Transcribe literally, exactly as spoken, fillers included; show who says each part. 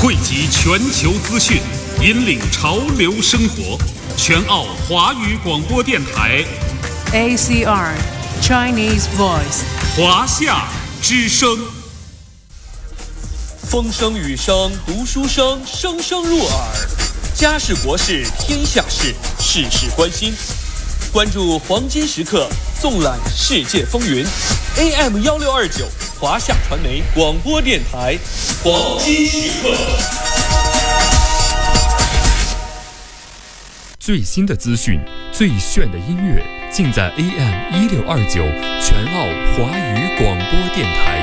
Speaker 1: 汇集全球资讯，引领潮流生活。全澳华语广播电台
Speaker 2: A C R Chinese Voice
Speaker 1: 华夏之声。
Speaker 3: 风声雨声读书声，声声入耳。家事国事天下事，事事关心。关注黄金时刻，纵览世界风云。A M 幺六二九华夏传媒广播电台，黄金时刻。
Speaker 4: 最新的资讯，最炫的音乐，尽在 A M 一六二九全澳华语广播电台。